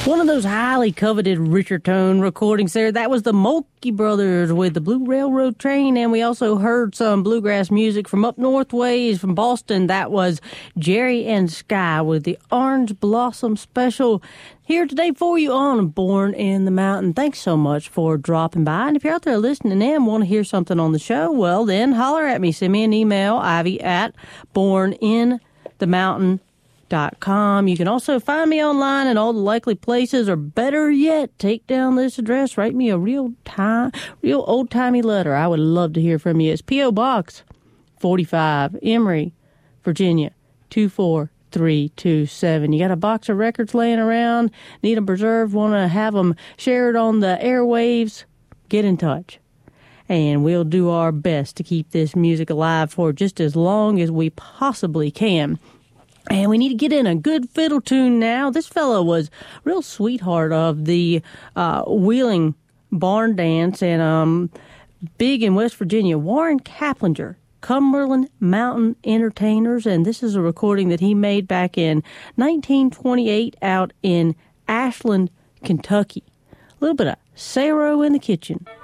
One of those highly coveted Richard Tone recordings there. That was the Mulkey Brothers with the Blue Railroad Train, and we also heard some bluegrass music from up north ways from Boston. That was Jerry and Sky with the Orange Blossom Special. Here today for you on Born in the Mountain. Thanks so much for dropping by. And if you're out there listening in and want to hear something on the show, well, then holler at me. Send me an email, ivy@borninthemountain.com. You can also find me online in all the likely places, or better yet, take down this address, write me a real old-timey letter. I would love to hear from you. It's P.O. Box 45, Emory, Virginia, 24327. You got a box of records laying around, need them preserved, want to have them shared on the airwaves, get in touch. And we'll do our best to keep this music alive for just as long as we possibly can. And we need to get in a good fiddle tune now. This fellow was a real sweetheart of the Wheeling Barn Dance and big in West Virginia. Warren Kaplinger, Cumberland Mountain Entertainers. And this is a recording that he made back in 1928 out in Ashland, Kentucky. A little bit of Saro in the Kitchen.